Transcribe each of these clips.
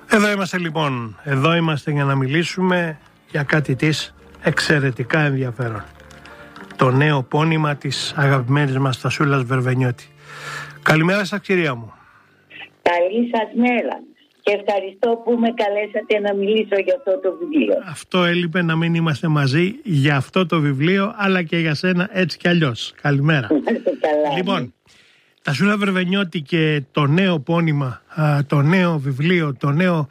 Εδώ είμαστε λοιπόν, εδώ είμαστε για να μιλήσουμε για κάτι της εξαιρετικά ενδιαφέρον. Το νέο πόνημα της αγαπημένης μας Τασούλας Βερβενιώτη. Καλημέρα σας κυρία μου. Καλή σας μέρα και ευχαριστώ που με καλέσατε να μιλήσω για αυτό το βιβλίο. Αυτό έλειπε, να μην είμαστε μαζί για αυτό το βιβλίο, αλλά και για σένα έτσι κι αλλιώς. Καλημέρα. Καλά. Λοιπόν, Τασούλα Βερβενιώτη και το νέο πόνημα, το νέο βιβλίο, το νέο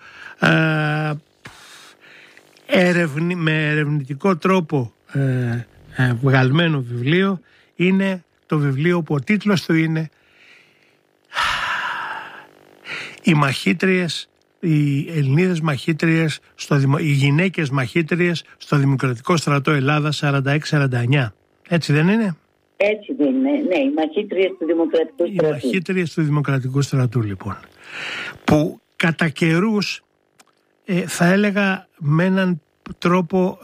με ερευνητικό τρόπο βγαλμένο βιβλίο είναι το βιβλίο που ο τίτλος του είναι «Οι μαχήτριες, οι Ελληνίδες μαχήτριες, οι γυναίκες μαχήτριες στο Δημοκρατικό Στρατό Ελλάδας 46-49». Έτσι δεν είναι? Έτσι δεν είναι, ναι, οι μαχήτριες του Δημοκρατικού Στρατού. Οι μαχήτριες του Δημοκρατικού Στρατού λοιπόν, που κατά καιρούς θα έλεγα με έναν τρόπο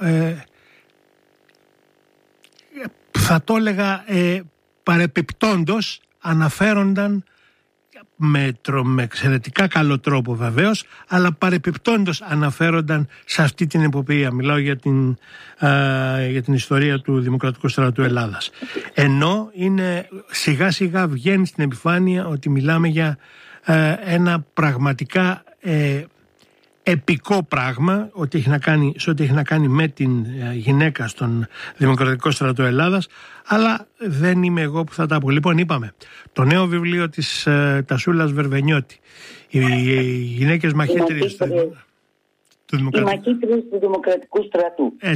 θα το έλεγα παρεπιπτόντος αναφέρονταν με εξαιρετικά καλό τρόπο βεβαίως, αλλά παρεπιπτόντος αναφέρονταν σε αυτή την εποπία. Μιλάω για την ιστορία του Δημοκρατικού Στρατού Ελλάδας. Ενώ είναι σιγά σιγά βγαίνει στην επιφάνεια ότι μιλάμε για ένα πραγματικά επικό πράγμα, ότι έχει να κάνει με την γυναίκα στον Δημοκρατικό Στρατό Ελλάδας, αλλά δεν είμαι εγώ που θα τα πω. Λοιπόν, είπαμε, το νέο βιβλίο της Τασούλας Βερβενιώτη, οι γυναίκες μαχήτριες του Δημοκρατικού. Οι μαχήτριες του Δημοκρατικού Στρατού, 1946-1949.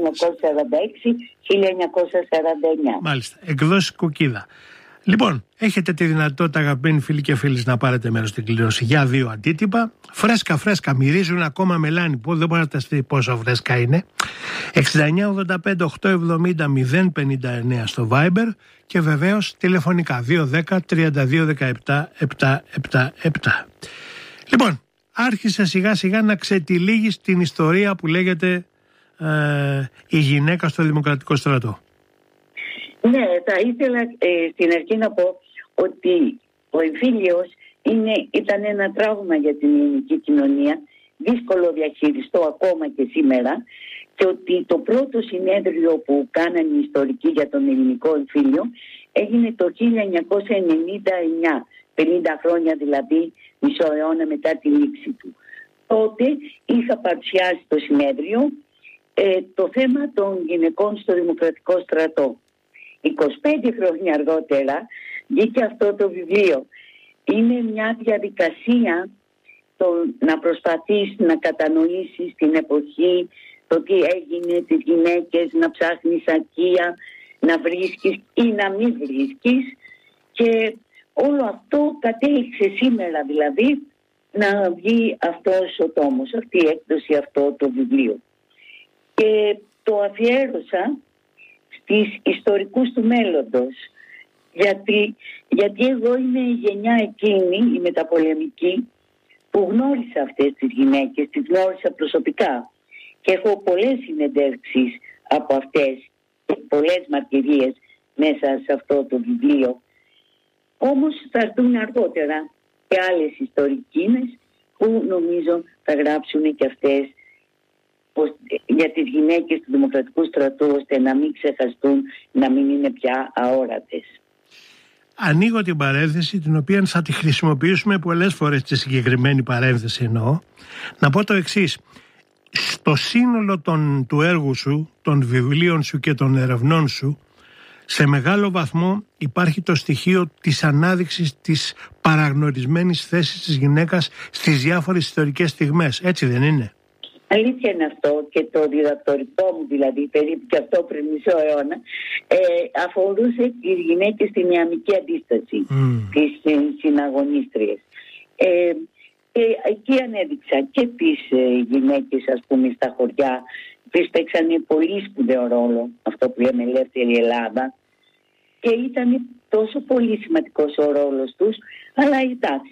Μάλιστα, εκδόσεις Κοκκίδα. Λοιπόν, έχετε τη δυνατότητα, αγαπημένοι φίλοι και φίλοι, να πάρετε μέρος στην κλήρωση για 2 αντίτυπα. Φρέσκα, μυρίζουν ακόμα μελάνι. Που δεν μπορείτε να στείλει πόσο φρέσκα είναι. 6985-870-059 στο Viber και βεβαίως τηλεφωνικά 210-3217-777. Λοιπόν, άρχισε σιγά σιγά να ξετυλίγεις την ιστορία που λέγεται η γυναίκα στο Δημοκρατικό Στρατό. Ναι, θα ήθελα στην αρχή να πω ότι ο εμφύλιος ήταν ένα τραύμα για την ελληνική κοινωνία, δύσκολο διαχειριστό ακόμα και σήμερα, και ότι το πρώτο συνέδριο που κάνανε οι ιστορικοί για τον ελληνικό εμφύλιο έγινε το 1999, 50 χρόνια δηλαδή, μισό αιώνα μετά τη λήξη του. Τότε είχα παρουσιάσει το συνέδριο το θέμα των γυναικών στο Δημοκρατικό Στρατό. 25 χρόνια αργότερα βγήκε αυτό το βιβλίο. Είναι μια διαδικασία να προσπαθείς να κατανοήσεις την εποχή, το τι έγινε, τις γυναίκες, να ψάχνεις ακεία, να βρίσκεις ή να μην βρίσκεις, και όλο αυτό κατέληξε σήμερα δηλαδή να βγει αυτός ο τόμος, αυτή η έκδοση, αυτό το βιβλίο. Και το αφιέρωσα στις ιστορικούς του μέλλοντος, γιατί εγώ είμαι η γενιά εκείνη, η μεταπολεμική, που γνώρισα αυτές τις γυναίκες, τις γνώρισα προσωπικά και έχω πολλές συνεντεύξεις από αυτές και πολλές μαρτυρίες μέσα σε αυτό το βιβλίο. Όμως θα έρθουν αργότερα και άλλες ιστορικίνες που νομίζω θα γράψουν και αυτές για τις γυναίκες του Δημοκρατικού Στρατού, ώστε να μην ξεχαστούν, να μην είναι πια αόρατες. Ανοίγω την παρένθεση, την οποία θα τη χρησιμοποιήσουμε πολλές φορές, τη συγκεκριμένη παρένθεση εννοώ, να πω το εξής. Στο σύνολο του έργου σου, των βιβλίων σου και των ερευνών σου, σε μεγάλο βαθμό υπάρχει το στοιχείο της ανάδειξης της παραγνωρισμένης θέσης της γυναίκας στις διάφορες ιστορικές στιγμές. Έτσι δεν είναι? Αλήθεια είναι αυτό, και το διδακτορικό μου δηλαδή, περίπου και αυτό πριν μισό αιώνα, αφορούσε τις γυναίκες στην ιαμική αντίσταση, τις συναγωνίστριες. Και εκεί ανέδειξα και τις γυναίκες, ας πούμε, στα χωριά, που παίξανε πολύ σπουδαίο ρόλο, αυτό που λέμε ελεύθερη Ελλάδα, και ήταν τόσο πολύ σημαντικός ο ρόλος τους, αλλά εντάξει,